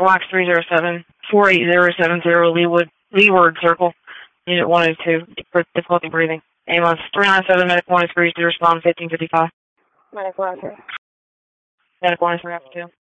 Medic Wax 307, 48070 Leeward Circle, Unit 102, for difficulty breathing. Amos 397, Medic 1 is reached to respond 1555. Medic 103. Medic 1 is 3 after 2.